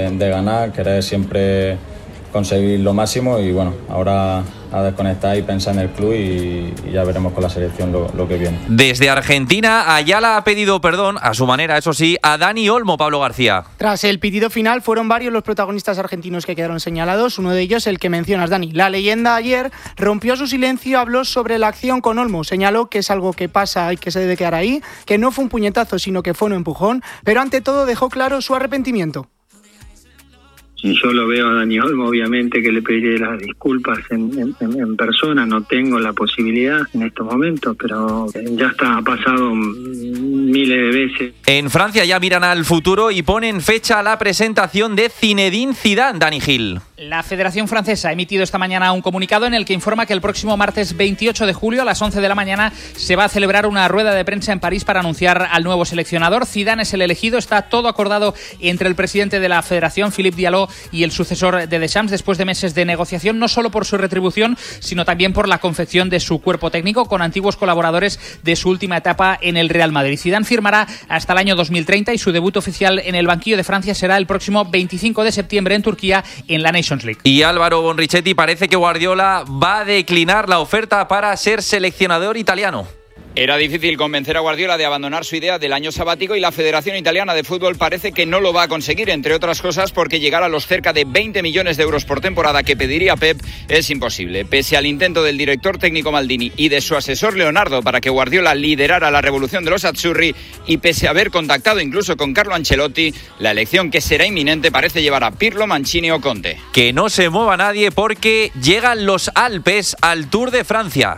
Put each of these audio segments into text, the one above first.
de ganar, querer siempre conseguir lo máximo y bueno, ahora a desconectar y pensar en el club y ya veremos con la selección lo que viene. Desde Argentina, Ayala ha pedido perdón, a su manera, eso sí, a Dani Olmo, Pablo García. Tras el pitido final, fueron varios los protagonistas argentinos que quedaron señalados, uno de ellos el que mencionas, Dani. La leyenda ayer rompió su silencio, habló sobre la acción con Olmo, señaló que es algo que pasa y que se debe quedar ahí, que no fue un puñetazo, sino que fue un empujón, pero ante todo dejó claro su arrepentimiento. Si yo lo veo a Dani Olmo, obviamente que le pediré las disculpas en persona, no tengo la posibilidad en estos momentos, pero ya está, ha pasado miles de veces. En Francia ya miran al futuro y ponen fecha a la presentación de Zinedine Zidane, Dani Gil. La Federación Francesa ha emitido esta mañana un comunicado en el que informa que el próximo martes 28 de julio a las 11 de la mañana se va a celebrar una rueda de prensa en París para anunciar al nuevo seleccionador. Zidane es el elegido, está todo acordado entre el presidente de la Federación, Philippe Diallo, y el sucesor de Deschamps después de meses de negociación, no solo por su retribución, sino también por la confección de su cuerpo técnico con antiguos colaboradores de su última etapa en el Real Madrid. Zidane firmará hasta el año 2030 y su debut oficial en el banquillo de Francia será el próximo 25 de septiembre en Turquía en la Nations League. Y Álvaro Bonrichetti, parece que Guardiola va a declinar la oferta para ser seleccionador italiano. Era difícil convencer a Guardiola de abandonar su idea del año sabático y la Federación Italiana de Fútbol parece que no lo va a conseguir, entre otras cosas porque llegar a los cerca de 20 millones de euros por temporada que pediría Pep es imposible. Pese al intento del director técnico Maldini y de su asesor Leonardo para que Guardiola liderara la revolución de los azzurri y pese a haber contactado incluso con Carlo Ancelotti, la elección que será inminente parece llevar a Pirlo, Mancini o Conte. Que no se mueva nadie porque llegan los Alpes al Tour de Francia.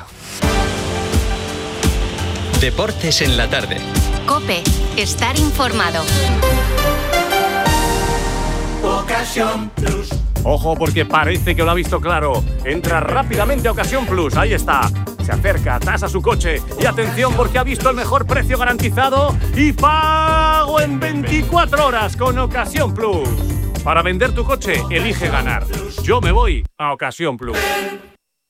Deportes en la tarde. COPE. Estar informado. Ocasión Plus. Ojo porque parece que lo ha visto claro. Entra rápidamente a Ocasión Plus. Ahí está. Se acerca, tasa su coche. Y atención porque ha visto el mejor precio garantizado y pago en 24 horas con Ocasión Plus. Para vender tu coche, elige ganar. Yo me voy a Ocasión Plus.